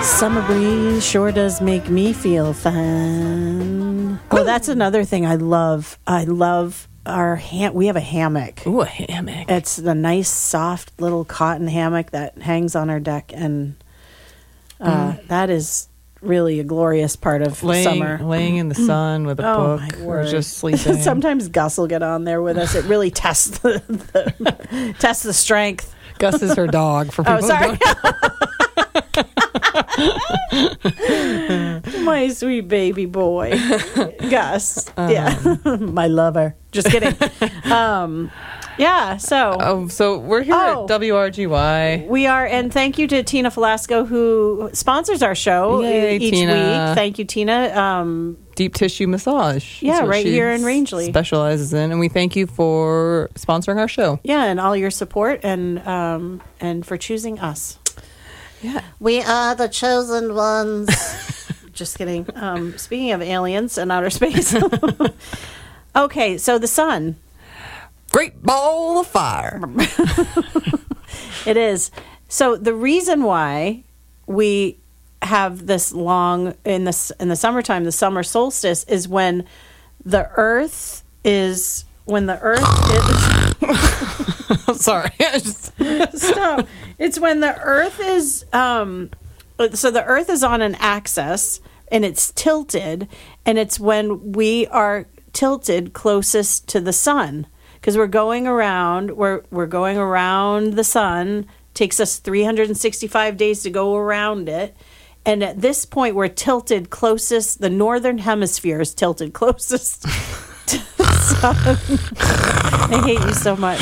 Summer breeze sure does make me feel fine. Oh, that's another thing I love. I love our we have a hammock. Ooh, a hammock. It's the nice, soft little cotton hammock that hangs on our deck, and that is really a glorious part of summer. Laying in the sun with a book or just sleeping. Sometimes Gus will get on there with us. It really tests tests the strength. Gus is her dog for people. Oh, sorry. My sweet baby boy, Gus. Yeah, my lover. Just kidding. Yeah. So we're here at WRGY. We are, and thank you to Tina Falasco who sponsors our show each Tina. week. Thank you, Tina. Deep tissue massage. Yeah, right here in Rangeley. Specializes in, and we thank you for sponsoring our show. Yeah, and all your support and for choosing us. Yeah, we are the chosen ones. Just kidding. Speaking of aliens and outer space. Okay, so the sun. Great ball of fire. It is. So the reason why we have this long in the summertime, the summer solstice, is when the Earth is Sorry. Stop. It's when the Earth is so the Earth is on an axis and it's tilted, and it's when we are tilted closest to the sun, because we're going around the sun. Takes us 365 days to go around it. And at this point, we're tilted closest. The northern hemisphere is tilted closest to the sun. I hate you so much.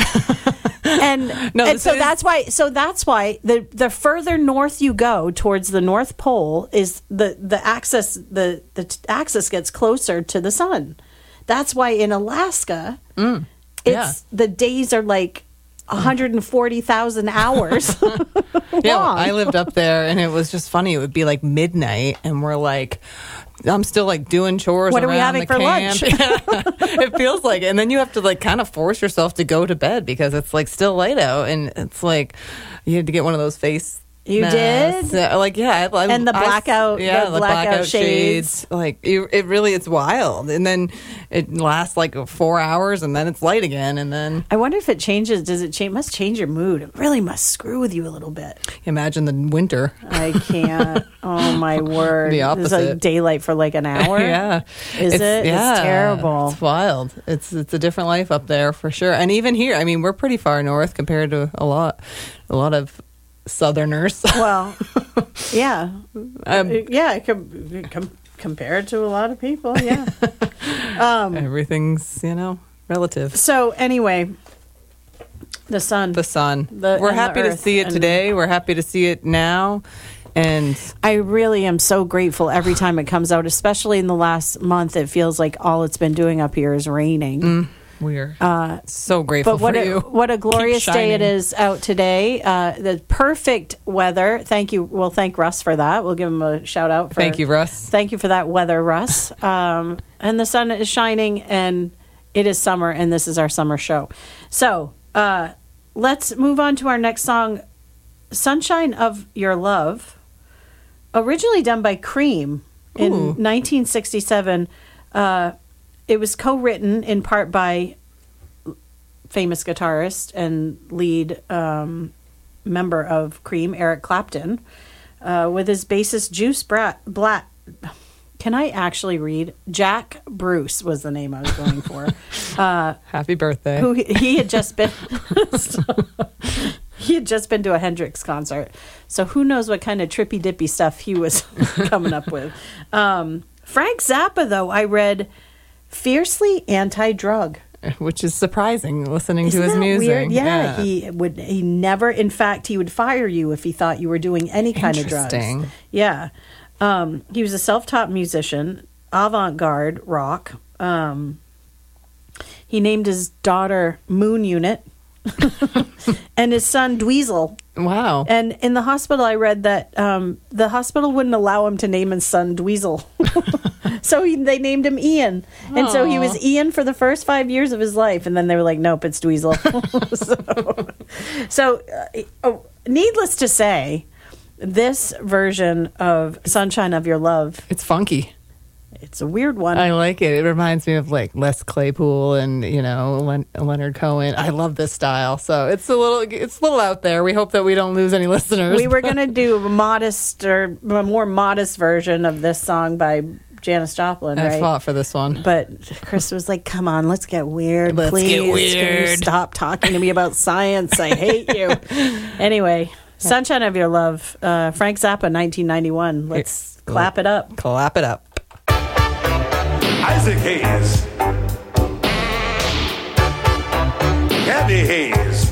That's why the further north you go towards the North Pole is the axis. The axis gets closer to the sun. That's why in Alaska, the days are like 140,000 hours. Yeah, I lived up there, and it was just funny. It would be like midnight, and we're like, I'm still like doing chores. What are we having for lunch? Yeah, it feels like it. And then you have to like kind of force yourself to go to bed because it's like still light out, and it's like you had to get one of those face. You did? And the blackout shades. Like it's wild. And then it lasts like 4 hours, and then it's light again. And then I wonder if it changes. Does it change? Must change your mood. It really must screw with you a little bit. Imagine the winter. I can't. Oh my word! The opposite. It's like daylight for like an hour. Yeah, it? Yeah, it's terrible. It's wild. It's a different life up there for sure. And even here, I mean, we're pretty far north compared to a lot of Southerners. Well, yeah. Compared to a lot of people, yeah. Everything's, relative. So anyway, the sun. We're happy to see it today. We're happy to see it now. And I really am so grateful every time it comes out, especially in the last month. It feels like all it's been doing up here is raining. We're so grateful for you. What a glorious day it is out today. The perfect weather. Thank you. We'll thank Russ for that. We'll give him a shout out. Thank you, Russ. Thank you for that weather, Russ. And the sun is shining, and it is summer, and this is our summer show. So let's move on to our next song, Sunshine of Your Love, originally done by Cream in 1967. It was co-written in part by famous guitarist and lead member of Cream, Eric Clapton, with his bassist Juice Black. Can I actually read? Jack Bruce was the name I was going for. Happy birthday. Who he had just been. He had just been to a Hendrix concert, so who knows what kind of trippy dippy stuff he was coming up with. Frank Zappa, though, I read. Fiercely anti-drug, which is surprising listening to his music. Weird? Yeah, he never. In fact, he would fire you if he thought you were doing any kind of drugs. Yeah, he was a self-taught musician, avant-garde rock. He named his daughter Moon Unit, and his son Dweezil. Wow! And in the hospital, I read that the hospital wouldn't allow him to name his son Dweezil. So they named him Ian. And so he was Ian for the first 5 years of his life. And then they were like, nope, it's Dweezil. So needless to say, this version of Sunshine of Your Love, It's funky. it's a weird one. I like it. It reminds me of like Les Claypool and Leonard Cohen. I love this style. So it's a little out there. We hope that we don't lose any listeners. We were going to do a more modest version of this song by Janis Joplin, I right? fought for this one. But Chris was like, come on, let's get weird. Let's please. get Can you weird. stop talking to me about science? I hate you. Anyway, Sunshine of Your Love, Frank Zappa, 1991. Let's clap it up. Clap it up. Isaac Hayes, Gabby Hayes,